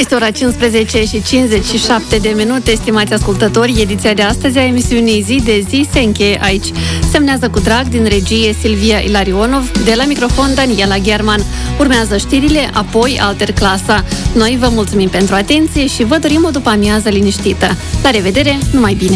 Este ora 15 și 57 de minute, stimați ascultători. Ediția de astăzi a emisiunii Zi de Zi se încheie aici. Semnează cu drag din regie Silvia Ilarionov, de la microfon Daniela German. Urmează știrile, apoi Alterclasa. Noi vă mulțumim pentru atenție și vă dorim o după-amiază liniștită. La revedere, numai bine!